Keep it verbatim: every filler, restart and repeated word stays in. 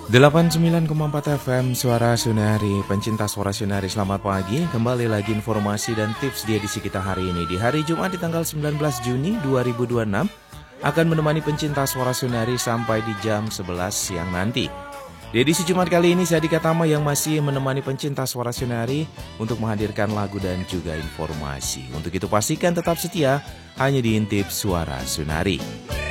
delapan puluh sembilan koma empat F M Suara Sunari, pencinta Suara Sunari, selamat pagi. Kembali lagi informasi dan tips di edisi kita hari ini. Di hari Jumat di tanggal sembilan belas Juni dua ribu dua puluh enam akan menemani pencinta Suara Sunari sampai di jam sebelas siang nanti. Di edisi Jumat kali ini saya Dika Tama yang masih menemani pencinta Suara Sunari untuk menghadirkan lagu dan juga informasi. Untuk itu pastikan tetap setia hanya di Intip Suara Sunari.